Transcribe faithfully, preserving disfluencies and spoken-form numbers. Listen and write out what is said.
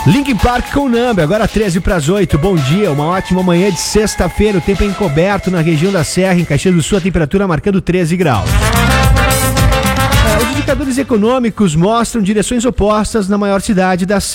Linkin Park com Numb, agora treze para as oito. Bom dia, uma ótima manhã de sexta-feira. O tempo é encoberto na região da Serra, em Caxias do Sul, a temperatura marcando treze graus. É, os indicadores econômicos mostram direções opostas na maior cidade da